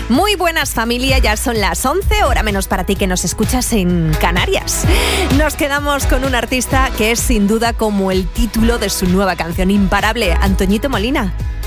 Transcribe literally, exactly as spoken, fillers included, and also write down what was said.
Muy buenas, familia, ya son las once, hora menos para ti que nos escuchas en Canarias. Nos quedamos con un artista que es sin duda como el título de su nueva canción, Imparable, Antoñito Molina.